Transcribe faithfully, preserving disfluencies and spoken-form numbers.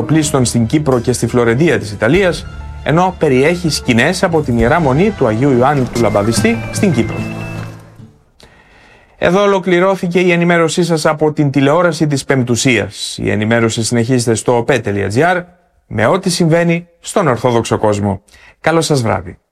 πλήστων στην Κύπρο και στη Φλωρεντία της Ιταλίας, ενώ περιέχει σκηνές από την Ιερά Μονή του Αγίου Ιωάννη του Λαμπαδιστή στην Κύπρο. Εδώ ολοκληρώθηκε η ενημέρωσή σας από την τηλεόραση της Πεμπτουσίας. Η ενημέρωση συνεχίζεται στο ο πι τελεία τζι άρ με ό,τι συμβαίνει στον Ορθόδοξο κόσμο. Καλό σας βράδυ.